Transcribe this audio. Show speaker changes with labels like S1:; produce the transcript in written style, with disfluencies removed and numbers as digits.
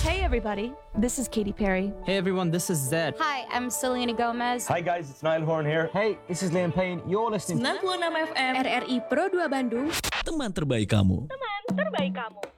S1: Hey everybody, this is Katy Perry.
S2: Hey everyone, this is Zed.
S3: Hi, I'm Selena Gomez.
S4: Hi guys, it's Niall Horn here.
S5: Hey, this is Liam Payne. You're listening to
S1: 96 FM
S3: RRI Pro 2 Bandung.
S6: Teman terbaik kamu.
S1: Teman terbaik kamu.